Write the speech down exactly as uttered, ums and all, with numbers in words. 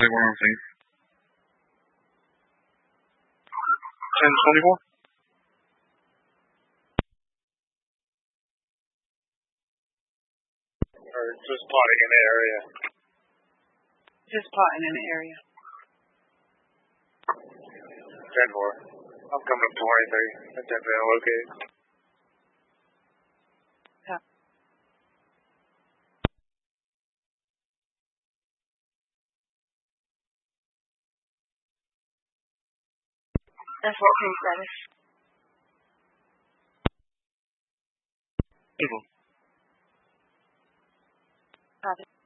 Flight one oh six. ten twenty-four? Or just plotting in the area? Just plotting in the area. ten four. I'm coming up twenty-three. That's definitely located. Yeah. That's what ping status. Eagle. Copy.